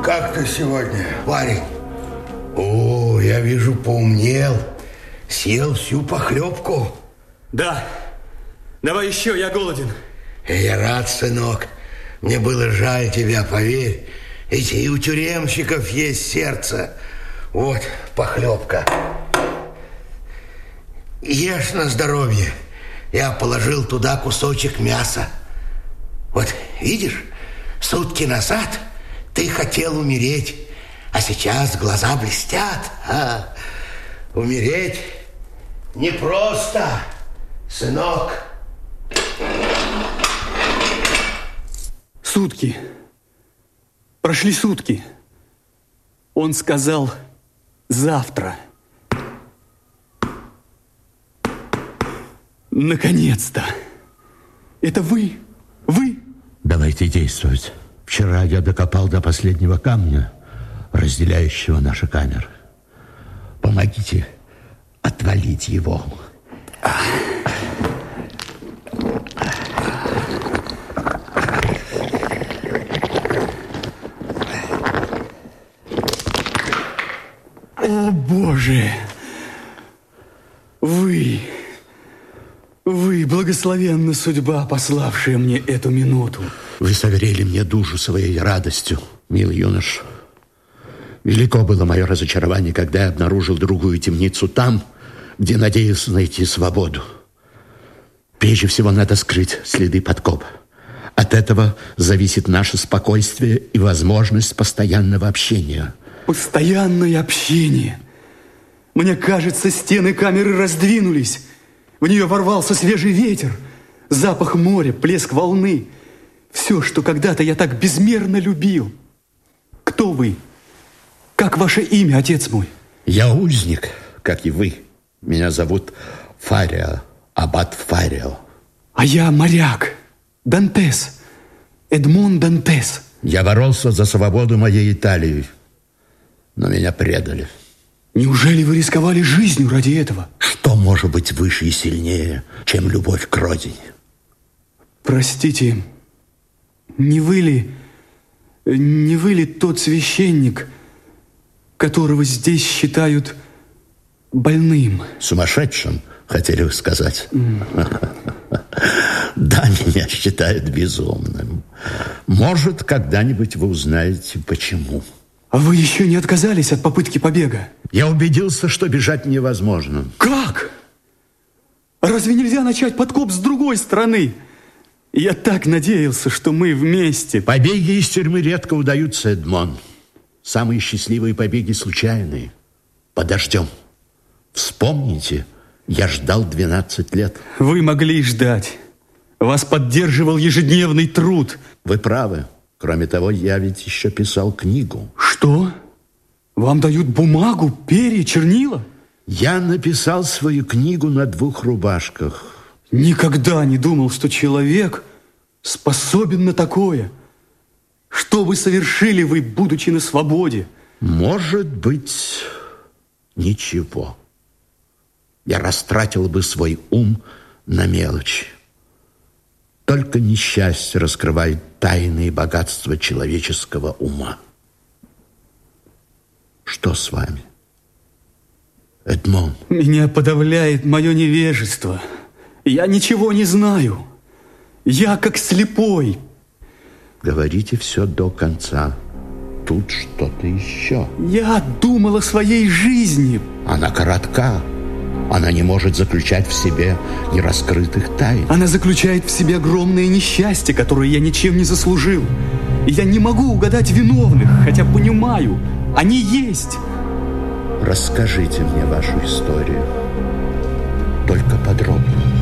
как ты сегодня, парень? О, я вижу, поумнел. Съел всю похлебку. Да. Давай еще, я голоден. Я рад, сынок. Мне было жаль тебя, поверь. Ведь и у тюремщиков есть сердце. Вот похлебка. Ешь на здоровье. Я положил туда кусочек мяса. Вот, видишь, сутки назад ты хотел умереть, а сейчас глаза блестят. Умереть непросто, сынок. Сутки. Прошли сутки. Он сказал завтра. Наконец-то. Это вы? Вы? Давайте действовать. Вчера я докопал до последнего камня, разделяющего наши камеры. Помогите отвалить его. О, Боже! Вы, благословенна судьба, пославшая мне эту минуту. Вы согрели мне душу своей радостью, милый юнош. Велико было мое разочарование, когда я обнаружил другую темницу там, где надеялся найти свободу. Прежде всего надо скрыть следы подкопа. От этого зависит наше спокойствие и возможность постоянного общения. Постоянное общение. Мне кажется, стены камеры раздвинулись. В нее ворвался свежий ветер, запах моря, плеск волны. Все, что когда-то я так безмерно любил. Кто вы? Как ваше имя, отец мой? Я узник, как и вы. Меня зовут Фарио, аббат Фарио. А я моряк, Дантес, Эдмон Дантес. Я боролся за свободу моей Италии, но меня предали. Неужели вы рисковали жизнью ради этого? Что может быть выше и сильнее, чем любовь к родине? Простите, не вы ли тот священник, которого здесь считают больным? Сумасшедшим, хотели вы сказать? Да, меня считают безумным. Может, когда-нибудь вы узнаете, почему. А вы еще не отказались от попытки побега? Я убедился, что бежать невозможно. Как? Разве нельзя начать подкоп с другой стороны? Я так надеялся, что мы вместе. Побеги из тюрьмы редко удаются, Эдмон. Самые счастливые побеги случайные. Подождем. Вспомните, я ждал 12 лет. Вы могли ждать. Вас поддерживал ежедневный труд. Вы правы. Кроме того, я ведь еще писал книгу. Что? Вам дают бумагу, перья, чернила? Я написал свою книгу на 2 рубашках. Никогда не думал, что человек способен на такое. Что бы совершили вы, будучи на свободе? Может быть, ничего. Я растратил бы свой ум на мелочи. Только несчастье раскрывает тайные богатства человеческого ума. Что с вами, Эдмон? Меня подавляет мое невежество. Я ничего не знаю. Я как слепой. Говорите все до конца. Тут что-то еще. Я думал о своей жизни. Она коротка. Она не может заключать в себе нераскрытых тайн. Она заключает в себе огромное несчастье, которое я ничем не заслужил. И я не могу угадать виновных, хотя понимаю, они есть. Расскажите мне вашу историю. Только подробно.